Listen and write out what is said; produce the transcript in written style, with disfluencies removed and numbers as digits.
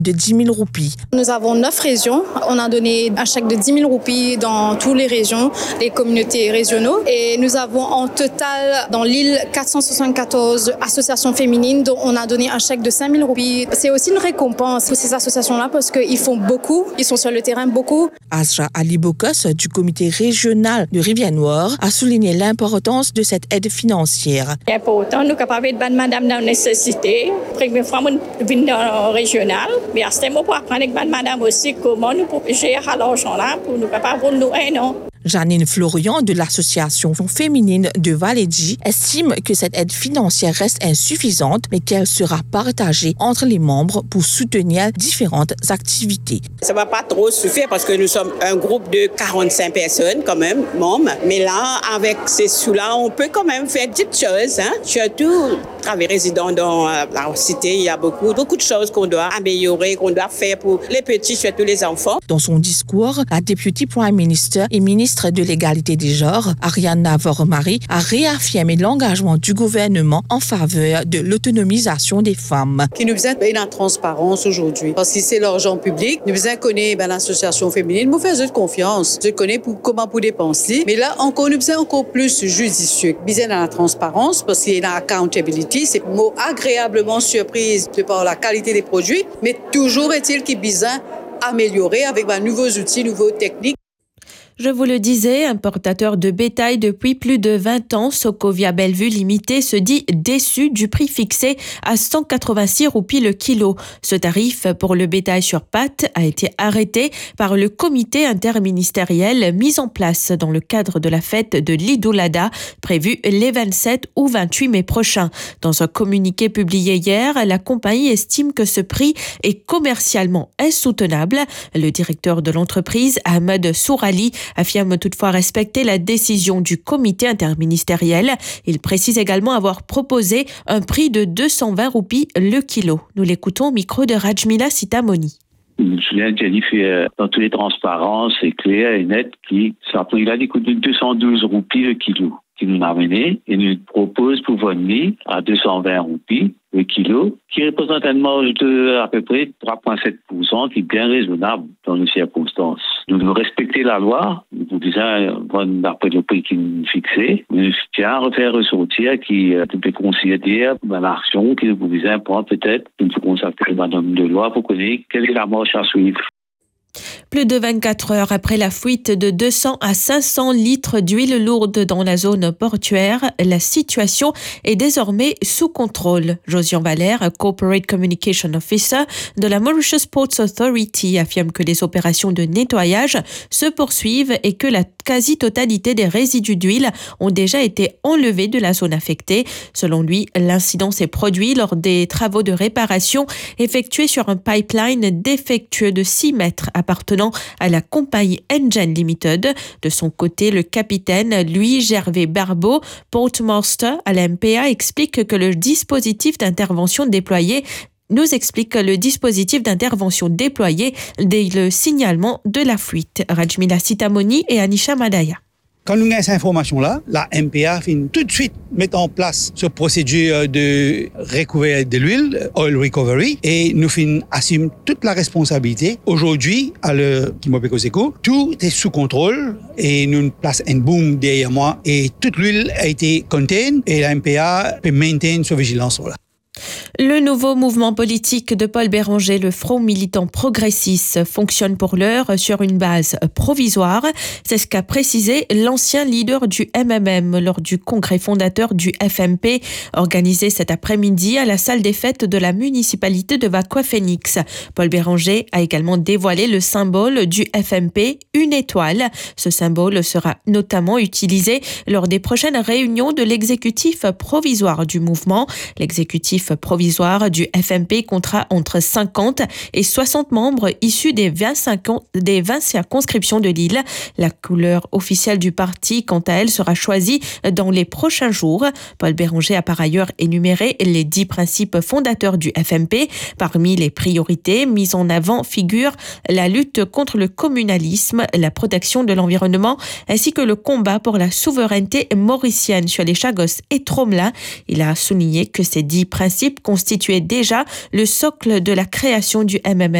de 10 000 roupies. Nous avons 9 régions. On a donné un chèque de 10 000 roupies dans toutes les régions, les communautés régionaux. Et nous avons en total dans l'île 474 associations féminines dont on a donné un chèque de 5 000 roupies. C'est aussi une récompense pour ces associations-là parce qu'ils font beaucoup, ils sont sur le terrain beaucoup. Asra Ali Bokos du comité régional de Rivière-Noire a souligné l'importance de cette aide financière. C'est important, nous sommes capables de madame dans la nécessité. Première fois, nous venons dans le régional. Mais à ce moment, pour apprendre avec madame aussi comment nous pouvons gérer l'argent là pour nous capables de nous aider. Janine Florian de l'association féminine de Valédji estime que cette aide financière reste insuffisante mais qu'elle sera partagée entre les membres pour soutenir différentes activités. Ça ne va pas trop suffire parce que nous sommes un groupe de 45 personnes quand même, membres. Mais là, avec ces sous-là, on peut quand même faire des petites choses. Surtout, travailler résident dans la cité, il y a beaucoup de choses qu'on doit améliorer, qu'on doit faire pour les petits, surtout les enfants. Dans son discours, la députée Prime Minister et ministre de l'égalité des genres, Ariana Vormari, a réaffirmé l'engagement du gouvernement en faveur de l'autonomisation des femmes. Qui nous besoin de la transparence aujourd'hui. Parce que c'est l'argent public, nous besoin de connaître l'association féminine, nous faisons confiance, je connais comment pour dépenser. Mais là, encore, nous besoin encore plus judicieux. Besoin de la transparence parce qu'il y a la accountability, c'est un mot agréablement surprise de par la qualité des produits, mais toujours est-il qu'il besoin améliorer avec de nouveaux outils, nouvelles techniques. Je vous le disais, importateur de bétail depuis plus de 20 ans, Socovia Bellevue Limité se dit déçu du prix fixé à 186 roupies le kilo. Ce tarif pour le bétail sur pattes a été arrêté par le comité interministériel mis en place dans le cadre de la fête de l'Eid al-Adha prévue les 27 ou 28 mai prochains. Dans un communiqué publié hier, la compagnie estime que ce prix est commercialement insoutenable. Le directeur de l'entreprise, Ahmed Sourali, affirme toutefois respecter la décision du comité interministériel. Il précise également avoir proposé un prix de 220 roupies le kilo. Nous l'écoutons au micro de Rajmila Sitamoni. Je me souviens qu'il a dit dans toutes les transparences, c'est clair et net, qu'il a dit coûte de 212 roupies le kilo, qui nous a amené et nous propose pour venir à 220 roupies le kilo, qui représente une marge de à peu près 3,7%, qui est bien raisonnable dans les circonstances. Nous devons respecter la loi, nous disons d'après le prix qui nous fixé, mais je tiens à refaire ressortir qui peut considérer l'action que nous disons prendre peut-être une consacrer madame de loi pour connaître quelle est la marche à suivre. Plus de 24 heures après la fuite de 200 à 500 litres d'huile lourde dans la zone portuaire, la situation est désormais sous contrôle. Josian Valère, Corporate Communication Officer de la Mauritius Ports Authority, affirme que les opérations de nettoyage se poursuivent et que la quasi-totalité des résidus d'huile ont déjà été enlevés de la zone affectée. Selon lui, l'incident s'est produit lors des travaux de réparation effectués sur un pipeline défectueux de 6 mètres appartenant à la compagnie Engen Limited. De son côté, le capitaine Louis Gervais Barbeau, Portmaster à la MPA, explique que le dispositif d'intervention déployé dès le signalement de la fuite. Rajmila Sitamoni et Anisha Madaya. Quand nous avons cette information-là, la MPA finit tout de suite mettre en place cette procédure de recouverte de l'huile, oil recovery, et nous assumons toute la responsabilité. Aujourd'hui, à l'heure qui m'appelle Coseco, tout est sous contrôle et nous place un boom derrière moi et toute l'huile a été contained et la MPA peut maintenir sa vigilance là. Le nouveau mouvement politique de Paul Béranger, le Front militant progressiste, fonctionne pour l'heure sur une base provisoire. C'est ce qu'a précisé l'ancien leader du MMM lors du congrès fondateur du FMP, organisé cet après-midi à la salle des fêtes de la municipalité de Vakwa-Phoenix. Paul Béranger a également dévoilé le symbole du FMP, une étoile. Ce symbole sera notamment utilisé lors des prochaines réunions de l'exécutif provisoire du mouvement. L'exécutif provisoire du FMP comptera entre 50 et 60 membres issus des 20 circonscriptions de l'île. La couleur officielle du parti, quant à elle, sera choisie dans les prochains jours. Paul Béranger a par ailleurs énuméré les 10 principes fondateurs du FMP. Parmi les priorités mises en avant figurent la lutte contre le communalisme, la protection de l'environnement ainsi que le combat pour la souveraineté mauricienne sur les Chagos et Tromelin. Il a souligné que ces 10 principes principe constituait déjà le socle de la création du MMM.